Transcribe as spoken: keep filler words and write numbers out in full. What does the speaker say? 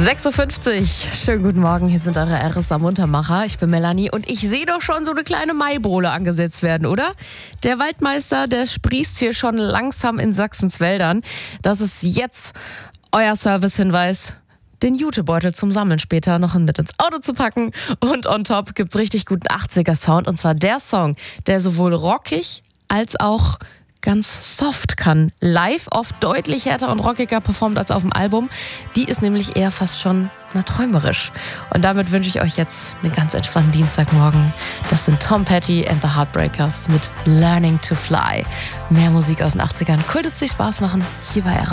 sechs Uhr fünfzig. Schönen guten Morgen, hier sind eure R S A-Muntermacher. Ich bin Melanie und ich sehe doch schon so eine kleine Maibohle angesetzt werden, oder? Der Waldmeister, der sprießt hier schon langsam in Sachsens Wäldern. Das ist jetzt euer Servicehinweis, den Jutebeutel zum Sammeln später noch mit ins Auto zu packen. Und on top gibt's richtig guten achtziger-Sound. Und zwar der Song, der sowohl rockig als auch ganz soft kann. Live oft deutlich härter und rockiger performt als auf dem Album. Die ist nämlich eher fast schon na, träumerisch. Und damit wünsche ich euch jetzt einen ganz entspannten Dienstagmorgen. Das sind Tom Petty and the Heartbreakers mit Learning to Fly. Mehr Musik aus den achtzigern. Cool, dass es dir Spaß machen. Hier bei R S A.